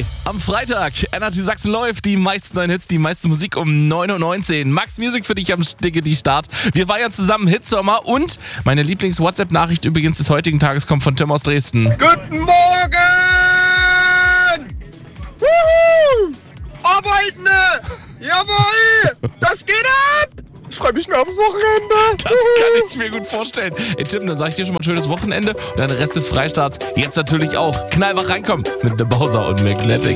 Hi, am Freitag, Energy Sachsen läuft, die meisten neuen Hits, die meiste Musik um 9:19 Uhr. Max Music für dich am die Start. Wir feiern zusammen Hitsommer und meine Lieblings-WhatsApp-Nachricht übrigens des heutigen Tages kommt von Tim aus Dresden. Guten Morgen! Wuhu! Arbeiten! Jawohl! Das geht ab! Ich freue mich mehr aufs Wochenende. Das kann ich mir gut vorstellen. Hey Tim, dann sag ich dir schon mal ein schönes Wochenende und dein Rest des Freistarts jetzt natürlich auch. Knallwach reinkommen mit The Bowser und Magnetic.